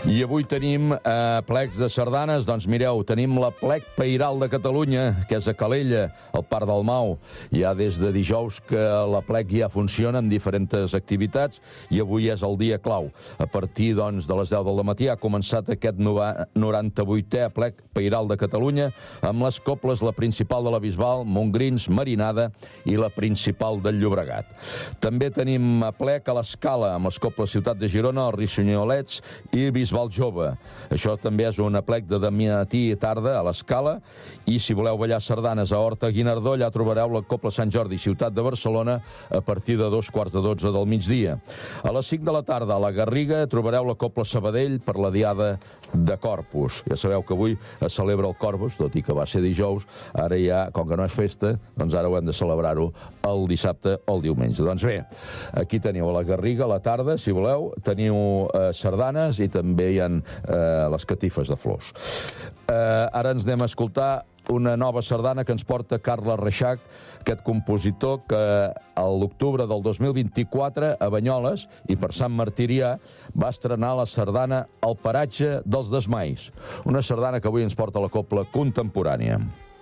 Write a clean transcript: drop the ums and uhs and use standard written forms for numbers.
I avui tenim plecs de sardanes. Doncs mireu, tenim la plec Pairal de Catalunya, que és a Calella, al Parc del Mau. Ja des de dijous que la plec ja funciona amb diferents activitats i avui és el dia clau. A partir doncs, de les 10 del matí ha començat aquest 98è plec Pairal de Catalunya amb les cobles, la principal de la Bisbal, Montgrins, Marinada i la principal del Llobregat. També tenim plec a l'Escala amb les cobles Ciutat de Girona, els Rissunyolets i Bisbal Jove. Això també és una plec de matí i tarda a l'Escala, i si voleu ballar sardanes a Horta Guinardó, allà trobareu la Copla Sant Jordi, Ciutat de Barcelona, a partir de 2:45 del migdia. A les 5 de la tarda a la Garriga trobareu la Copla Sabadell per la Diada de Corpus. Ja sabeu que avui es celebra el Corpus, tot i que va ser dijous, ara ja, com que no és festa, doncs ara ho hem de celebrar-ho el dissabte o el diumenge. Doncs bé, aquí teniu a la Garriga a la tarda, si voleu, teniu sardanes i també hi ha les catifes de flors. Ara ens anem a escoltar una nova sardana que ens porta Carles Reixac, aquest compositor que a l'octubre del 2024 a Banyoles i per Sant Martirià va estrenar la sardana El paratge dels desmais, una sardana que avui ens porta la copla contemporània.